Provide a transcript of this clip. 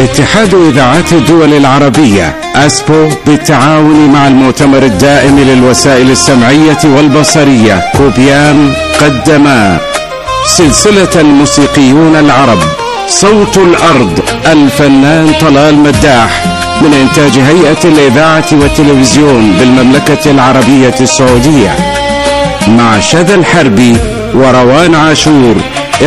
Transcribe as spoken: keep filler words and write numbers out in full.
اتحاد إذاعات الدول العربية أسبو بالتعاون مع المؤتمر الدائم للوسائل السمعية والبصرية كوبيان قدما سلسلة الموسيقيون العرب صوت الأرض الفنان طلال مداح من إنتاج هيئة الإذاعة والتلفزيون بالمملكة العربية السعودية مع شذى الحربي وروان عاشور